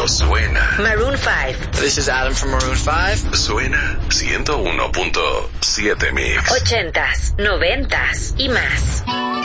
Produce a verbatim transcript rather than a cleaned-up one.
Esto suena. Maroon five. This is Adam from Maroon five. Suena ciento uno punto siete Mix. Ochentas, noventas y más.